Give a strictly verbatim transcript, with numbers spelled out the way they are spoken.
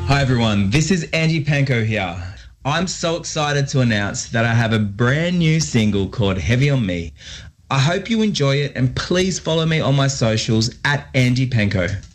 Hi everyone, this is Andy Panko here. I'm so excited to announce that I have a brand new single called Heavy on Me. I hope you enjoy it and please follow me on my socials at Andy Panko.